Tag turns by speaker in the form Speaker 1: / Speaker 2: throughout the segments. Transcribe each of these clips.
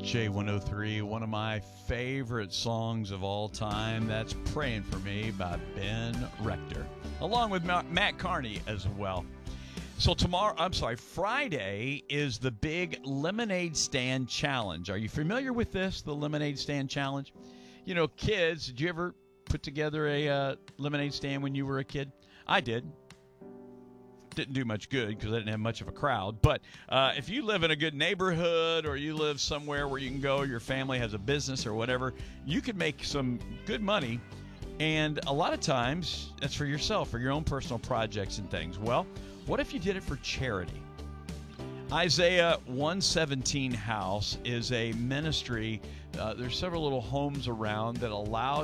Speaker 1: J103, one of my favorite songs of all time. That's Praying for Me by Ben Rector, along with Matt Carney as well. So Friday is the big Lemonade Stand Challenge. Are you familiar with this, the Lemonade Stand Challenge? You know, kids, did you ever put together a lemonade stand when you were a kid? I did. Didn't do much good because I didn't have much of a crowd. But if you live in a good neighborhood or you live somewhere where you can go, your family has a business or whatever, you could make some good money. And a lot of times that's for yourself, for your own personal projects and things. Well, what if you did it for charity? Isaiah 117 House is a ministry. There's several little homes around that allow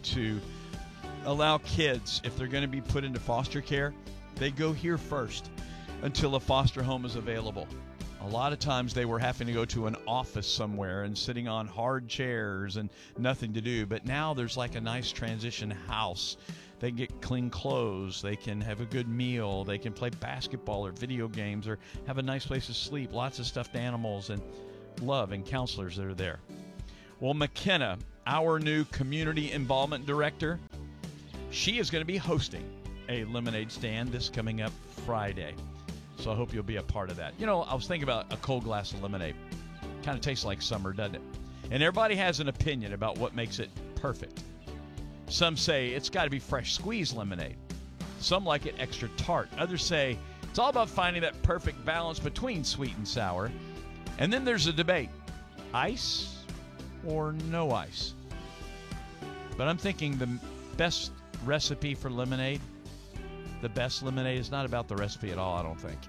Speaker 1: kids, if they're going to be put into foster care, they go here first until a foster home is available. A lot of times they were having to go to an office somewhere and sitting on hard chairs and nothing to do. But now there's like a nice transition house. They can get clean clothes. They can have a good meal. They can play basketball or video games or have a nice place to sleep. Lots of stuffed animals and love and counselors that are there. Well, McKenna, our new community involvement director, she is going to be hosting a lemonade stand this coming up Friday. So I hope you'll be a part of that. You know, I was thinking about a cold glass of lemonade. Kind of tastes like summer, doesn't it? And everybody has an opinion about what makes it perfect. Some say it's got to be fresh squeezed lemonade. Some like it extra tart. Others say it's all about finding that perfect balance between sweet and sour. And then there's a debate. Ice or no ice? But I'm thinking the best recipe for lemonade, the best lemonade, is not about the recipe at all, I don't think.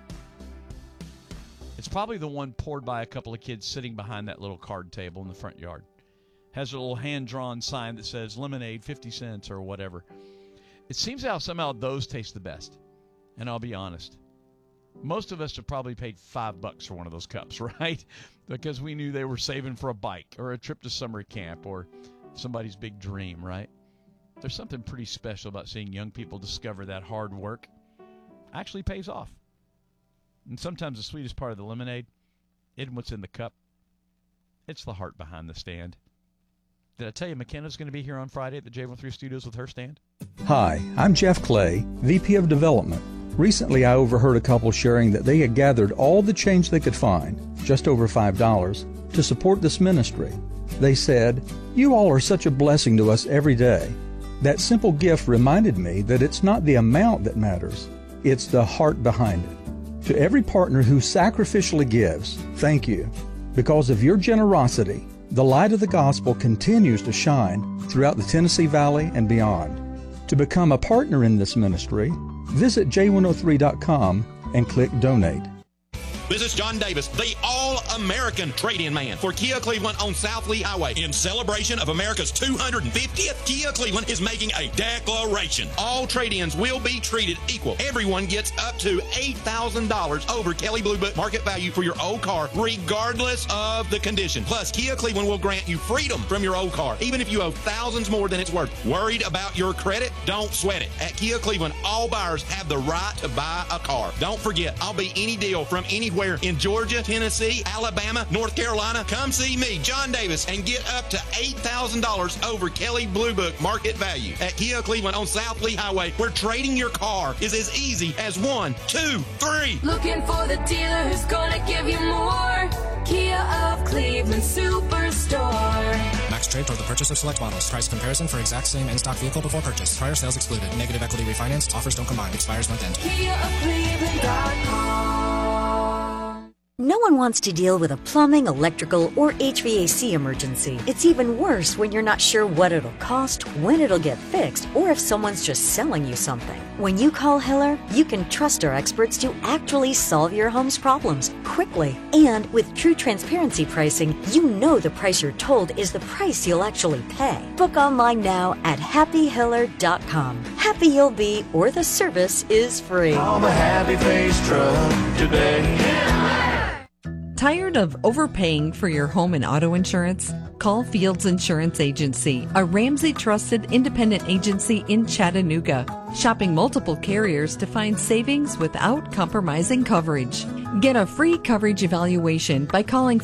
Speaker 1: It's probably the one poured by a couple of kids sitting behind that little card table in the front yard. Has a little hand-drawn sign that says lemonade 50 cents or whatever. It seems how somehow those taste the best. And I'll be honest, most of us have probably paid $5 for one of those cups, right? Because we knew they were saving for a bike or a trip to summer camp or somebody's big dream, right? There's something pretty special about seeing young people discover that hard work actually pays off. And sometimes the sweetest part of the lemonade isn't what's in the cup. It's the heart behind the stand. Did I tell you McKenna's going to be here on Friday at the J13 Studios with her stand?
Speaker 2: Hi, I'm Jeff Clay, VP of Development. Recently, I overheard a couple sharing that they had gathered all the change they could find, just over $5, to support this ministry. They said, "You all are such a blessing to us every day." That simple gift reminded me that it's not the amount that matters, it's the heart behind it. To every partner who sacrificially gives, thank you. Because of your generosity, the light of the gospel continues to shine throughout the Tennessee Valley and beyond. To become a partner in this ministry, visit j103.com and click Donate.
Speaker 3: This is John Davis, the all-American trade-in man for Kia Cleveland on South Lee Highway. In celebration of America's 250th, Kia Cleveland is making a declaration. All trade-ins will be treated equal. Everyone gets up to $8,000 over Kelley Blue Book market value for your old car, regardless of the condition. Plus, Kia Cleveland will grant you freedom from your old car, even if you owe thousands more than it's worth. Worried about your credit? Don't sweat it. At Kia Cleveland, all buyers have the right to buy a car. Don't forget, I'll be any deal from anywhere in Georgia, Tennessee, Alabama, North Carolina. Come see me, John Davis, and get up to $8,000 over Kelley Blue Book market value. At Kia Cleveland on South Lee Highway, where trading your car is as easy as 1, 2, 3.
Speaker 4: Looking for the dealer who's gonna give you more. Kia of Cleveland Superstore.
Speaker 5: Max trade toward the purchase of select models. Price comparison for exact same in-stock vehicle before purchase. Prior sales excluded. Negative equity refinanced. Offers don't combine. Expires month end.
Speaker 4: KiaofCleveland.com.
Speaker 6: No one wants to deal with a plumbing, electrical, or HVAC emergency. It's even worse when you're not sure what it'll cost, when it'll get fixed, or if someone's just selling you something. When you call Hiller, you can trust our experts to actually solve your home's problems quickly. And with true transparency pricing, you know the price you're told is the price you'll actually pay. Book online now at happyhiller.com. Happy you'll be, or the service is free.
Speaker 7: Call the Happy Face Truck today. Tired of overpaying for your home and auto insurance? Call Fields Insurance Agency, a Ramsey-trusted independent agency in Chattanooga, shopping multiple carriers to find savings without compromising coverage. Get a free coverage evaluation by calling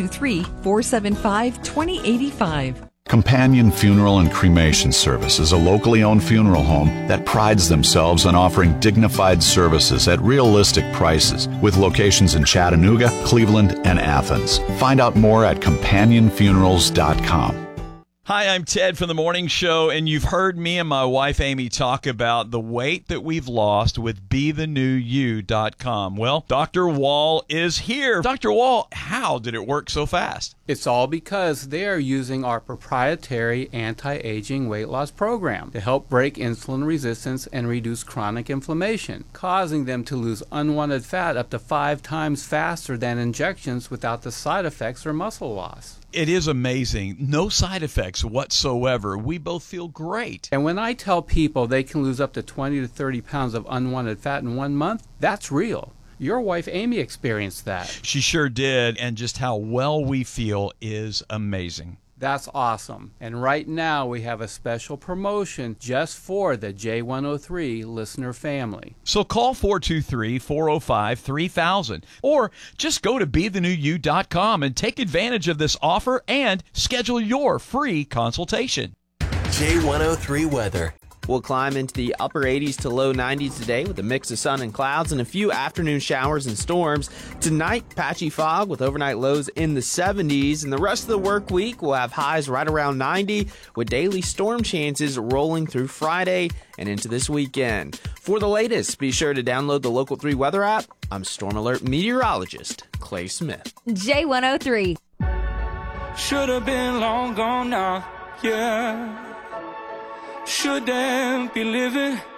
Speaker 7: 423-475-2085.
Speaker 8: Companion Funeral and Cremation Service is a locally owned funeral home that prides themselves on offering dignified services at realistic prices, with locations in Chattanooga, Cleveland, and Athens. Find out more at companionfunerals.com.
Speaker 1: Hi, I'm Ted from The Morning Show, and you've heard me and my wife Amy talk about the weight that we've lost with BeTheNewYou.com. Well, Dr. Wall is here. Dr. Wall, how did it work so fast?
Speaker 9: It's all because they are using our proprietary anti-aging weight loss program to help break insulin resistance and reduce chronic inflammation, causing them to lose unwanted fat up to 5 times faster than injections without the side effects or muscle loss.
Speaker 1: It is amazing. No side effects whatsoever. We both feel great.
Speaker 9: And when I tell people they can lose up to 20 to 30 pounds of unwanted fat in 1 month, that's real. Your wife Amy experienced that.
Speaker 1: She sure did, and just how well we feel is amazing.
Speaker 9: That's awesome. And right now we have a special promotion just for the J103 listener family.
Speaker 1: So call 423-405-3000 or just go to BeTheNewYou.com and take advantage of this offer and schedule your free consultation.
Speaker 10: J103 weather. We'll climb into the upper 80s to low 90s today with a mix of sun and clouds and a few afternoon showers and storms. Tonight, patchy fog with overnight lows in the 70s. And the rest of the work week, we'll have highs right around 90 with daily storm chances rolling through Friday and into this weekend. For the latest, be sure to download the Local 3 weather app. I'm Storm Alert meteorologist Clay Smith.
Speaker 4: J103.
Speaker 11: Should have been long gone now, yeah. Shouldn't be living